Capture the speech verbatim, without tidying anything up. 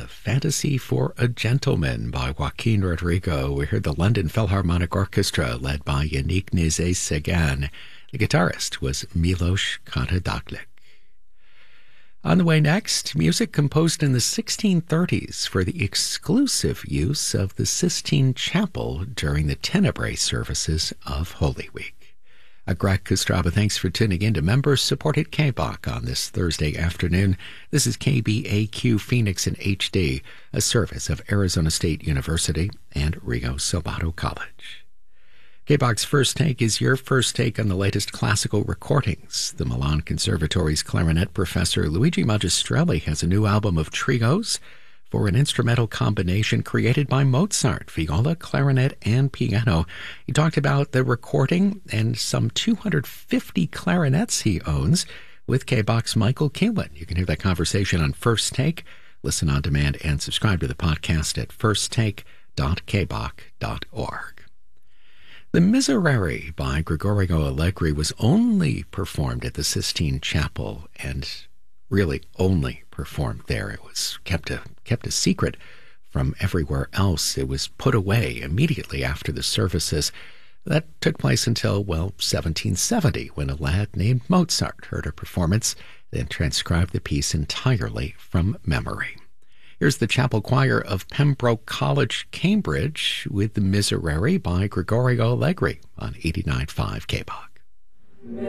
Fantasy for a Gentleman by Joaquin Rodrigo. We heard the London Philharmonic Orchestra led by Yannick Nézet-Séguin. The guitarist was Milos Karađorđević. On the way next, music composed in the sixteen thirties for the exclusive use of the Sistine Chapel during the Tenebrae services of Holy Week. Uh, Greg Kostraba, thanks for tuning in to member-supported K B O C on this Thursday afternoon. This is K B A Q Phoenix in H D, a service of Arizona State University and Rio Salado College. K B O C's First Take is your first take on the latest classical recordings. The Milan Conservatory's clarinet professor Luigi Magistrelli has a new album of trios for an instrumental combination created by Mozart, viola, clarinet, and piano. He talked about the recording and some two hundred fifty clarinets he owns with K B O C's Michael Keelan. You can hear that conversation on First Take. Listen on demand and subscribe to the podcast at first take dot k b o c dot org. The Miserere by Gregorio Allegri was only performed at the Sistine Chapel, and really only performed there. It was kept a kept a secret from everywhere else. It was put away immediately after the services. That took place until, well, seventeen seventy, when a lad named Mozart heard a performance, then transcribed the piece entirely from memory. Here's the Chapel Choir of Pembroke College, Cambridge, with the Miserere by Gregorio Allegri on eighty-nine point five K B O C.